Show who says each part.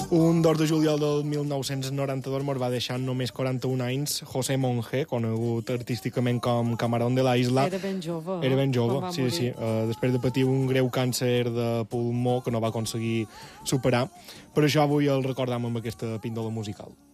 Speaker 1: Un 2 de juliol del 1992 mos va deixar només 41 anys José Monge, conegut artísticament com Camarón de la Isla.
Speaker 2: Era ben jove.
Speaker 1: Era ben jove, sí. Després de patir un greu càncer de pulmó que no va aconseguir superar. Per això avui el recordam amb aquesta píndola musical.